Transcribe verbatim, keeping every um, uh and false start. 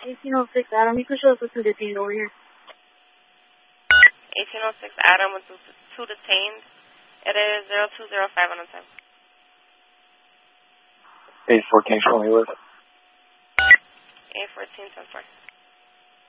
eighteen oh six Adam, you can show us the two detained over here. eighteen oh six Adam with two detained. It is zero two zero five on the time. eight fourteen, show me with. eight fourteen, ten four.